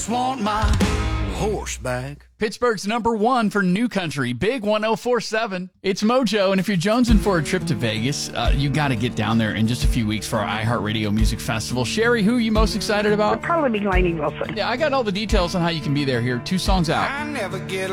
just want my horse back. Pittsburgh's #1 for new country, Big 104.7. It's Mojo, and if you're jonesing for a trip to Vegas, you got to get down there in just a few weeks for our iHeartRadio Music Festival. Sherry, who are you most excited about? Probably Lainey Wilson. Yeah, I got all the details on how you can be there here. 2 songs out. I never get